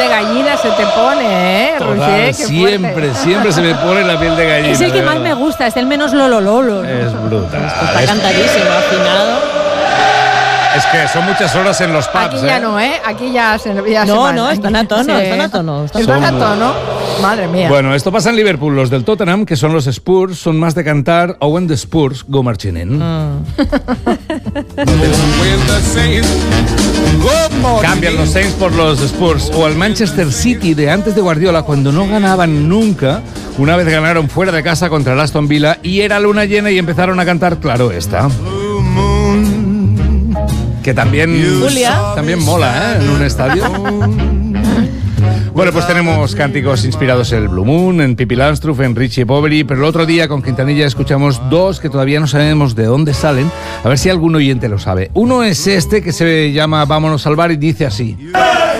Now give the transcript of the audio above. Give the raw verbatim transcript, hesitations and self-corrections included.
de gallina se te pone, ¿eh, Total, Roger? Qué siempre, fuerte. siempre se me pone la piel de gallina. Es el que de más verdad. me gusta, es el menos lolololo. ¿no? Es brutal. Está Es, cantadísimo, afinado. es que son muchas horas en los pubs. Aquí ya ¿eh? no, ¿eh? Aquí ya se, ya se No, van. no, están a tono, Sí. están a tono. Están Están a Son- tono. Madre mía. Bueno, esto pasa en Liverpool. Los del Tottenham, que son los Spurs, son más de cantar "Oh, when the Spurs go marching in". Cambian los Saints por los Spurs. O al Manchester City de antes de Guardiola, cuando no ganaban nunca. Una vez ganaron fuera de casa contra el Aston Villa y era luna llena y empezaron a cantar, claro, esta. Que también, Julia. también mola, ¿eh? En un estadio. Bueno, pues tenemos cánticos inspirados en el Blue Moon, en Pippi Landstruff, en Richie Poveri, pero el otro día con Quintanilla escuchamos dos que todavía no sabemos de dónde salen, a ver si algún oyente lo sabe. Uno es este que se llama Vámonos al bar y dice así.